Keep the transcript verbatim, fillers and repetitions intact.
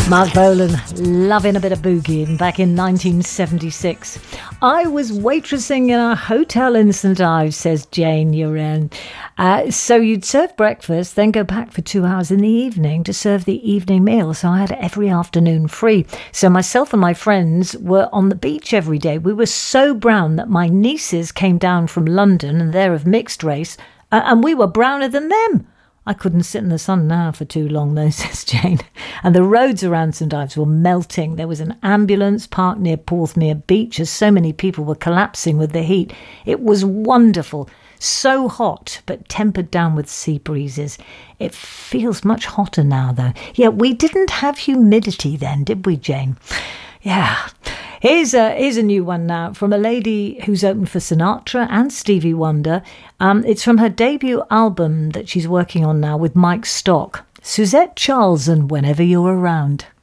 Mark Bolan, loving a bit of boogie back in nineteen seventy-six. I was waitressing in a hotel in St Ives, says Jane Uren. Uh, so you'd serve breakfast, then go back for two hours in the evening to serve the evening meal. So I had every afternoon free. So myself and my friends were on the beach every day. We were so brown that my nieces came down from London, and they're of mixed race, uh, and we were browner than them. I couldn't sit in the sun now for too long, though, says Jane. And the roads around St Ives were melting. There was an ambulance parked near Porthmere Beach as so many people were collapsing with the heat. It was wonderful. So hot, but tempered down with sea breezes. It feels much hotter now, though. Yeah, we didn't have humidity then, did we, Jane? Yeah. Here's a, here's a new one now from a lady who's opened for Sinatra and Stevie Wonder. Um, it's from her debut album that she's working on now with Mike Stock. Suzette Charles and Whenever You're Around.